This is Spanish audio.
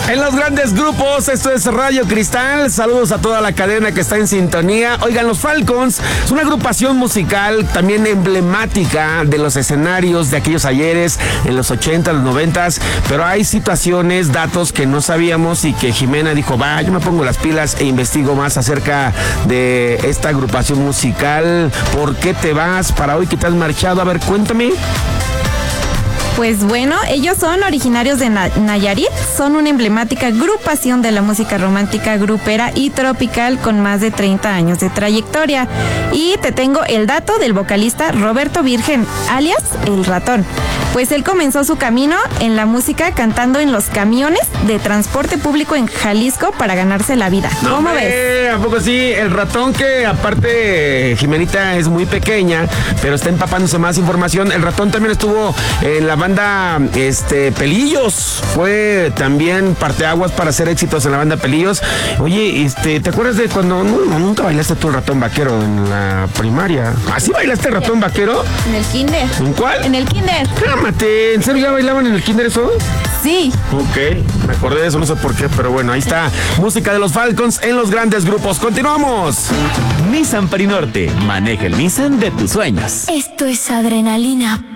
En los grandes grupos, esto es Radio Cristal. Saludos a toda la cadena que está en sintonía. Oigan, los Falcons es una agrupación musical también emblemática de los escenarios de aquellos ayeres, en los 80, los 90, pero hay situaciones, datos que no sabíamos y que Jimena dijo, va, yo me pongo las pilas e investigo más acerca de esta agrupación musical. ¿Por qué te vas para hoy que te has marchado? A ver, cuéntame. Pues bueno, ellos son originarios de Nayarit, son una emblemática agrupación de la música romántica, grupera y tropical con más de 30 años de trayectoria. Y te tengo el dato del vocalista Roberto Virgen, alias El Ratón. Pues él comenzó su camino en la música cantando en los camiones de transporte público en Jalisco para ganarse la vida. ¿Cómo ves? ¿A poco sí? El Ratón, que aparte Jimenita es muy pequeña, pero está empapándose más información. El Ratón también estuvo en la banda Pelillos. Fue también parteaguas para hacer éxitos en la banda Pelillos. Oye, ¿te acuerdas de cuando nunca bailaste tú el Ratón Vaquero en la primaria? ¿Así bailaste el Ratón Vaquero? En el kinder. ¿En cuál? En el kinder. Cálmate, ¿en serio ya bailaban en el kinder eso? Sí. Ok, me acordé de eso, no sé por qué, pero bueno, ahí está. Música de los Falcons en los grandes grupos. ¡Continuamos! Nissan Perinorte, maneja el Nissan de tus sueños. Esto es adrenalina